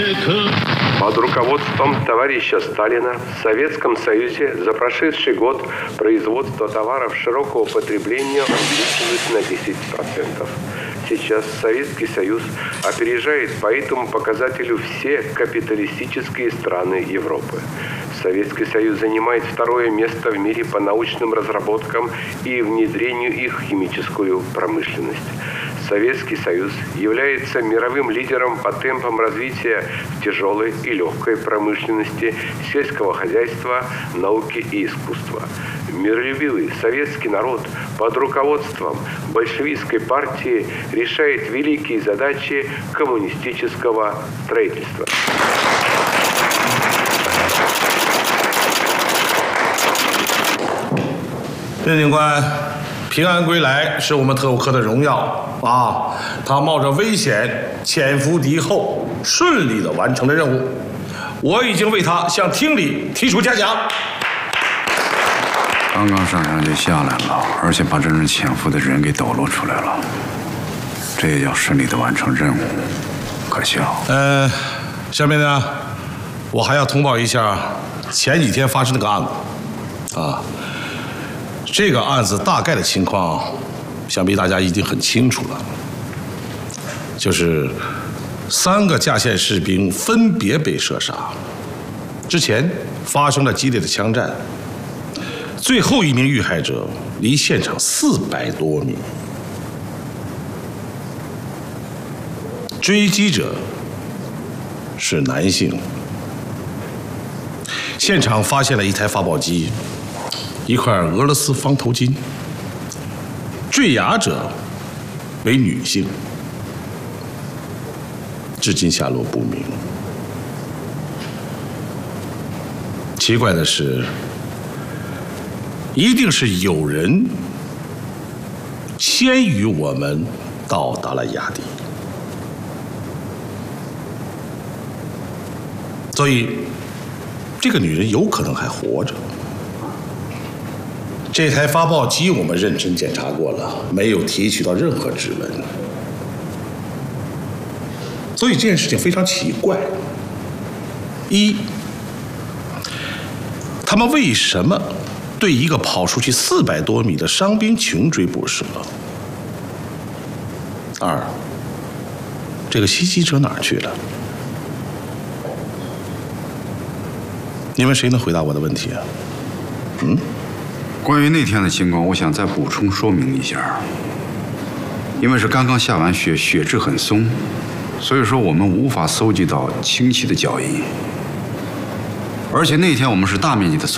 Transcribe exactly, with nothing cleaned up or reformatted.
Под руководством товарища Сталина в Советском Союзе за прошедший год производство товаров широкого потребления увеличилось на десять процентов. Сейчас Советский Союз опережает по этому показателю все капиталистические страны Европы. Советский Союз занимает второе место в мире по научным разработкам и внедрению их в химическую промышленность. Советский Союз является мировым лидером по темпам развития в тяжелой и легкой промышленности, сельского хозяйства, науки и искусства. Миролюбивый советский народ под руководством большевистской партии решает великие задачи коммунистического строительства. 任警官平安归来是我们特务科的荣耀啊！他冒着危险潜伏敌后，顺利地完成了任务。我已经为他向厅里提出嘉奖。 刚刚上山就下来了，而且把这人潜伏的人给抖露出来了，这也叫顺利地完成任务，可笑。 呃，下面呢，我还要通报一下前几天发生那个案子啊。 这个案子大概的情况，想必大家已经很清楚了。就是三个架线士兵分别被射杀，之前发生了激烈的枪战，最后一名遇害者离现场四百多米，追击者是男性。现场发现了一台发报机。 一块俄罗斯方头巾，坠崖者为女性，至今下落不明。奇怪的是，一定是有人先于我们到达了崖底，所以这个女人有可能还活着。 这台发报机我们认真检查过了，没有提取到任何指纹，所以这件事情非常奇怪。一，他们为什么对一个跑出去四百多米的伤兵穷追不舍？二，这个袭击者哪儿去了？你们谁能回答我的问题啊？嗯？ 关于那天的情况，我想再补充说明一下。因为是刚刚下完雪，雪质很松，所以说我们无法搜集到清晰的脚印。而且那天我们是大面积的搜。